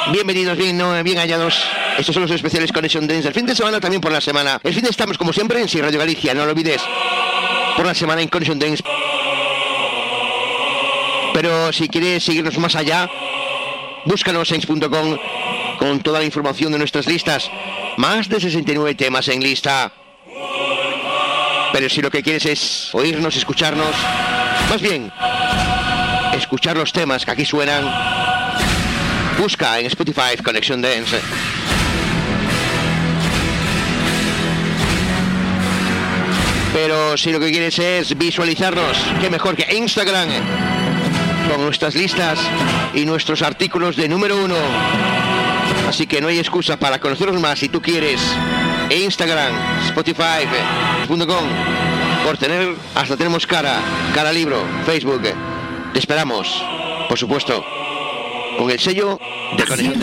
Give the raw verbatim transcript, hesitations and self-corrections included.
Bienvenidos, bien, no, bien hallados. Estos son los especiales Connection Dance del fin de semana, también por la semana. El fin de estamos, como siempre, en Sí Radio Galicia, no lo olvides. Por la semana en Connection Dance. Pero si quieres seguirnos más allá, búscanos en punto com con toda la información de nuestras listas. Más de sesenta y nueve temas en lista. Pero si lo que quieres es oírnos, escucharnos, más bien, escuchar los temas que aquí suenan, busca en Spotify Connection Dance. Pero si lo que quieres es visualizarnos, qué mejor que Instagram, con nuestras listas y nuestros artículos de número uno. Así que no hay excusa para conocernos más si tú quieres. Instagram, Spotify punto com. Por tener, hasta tenemos cara, cara libro, Facebook. Te esperamos, por supuesto, con el sello de Conexión.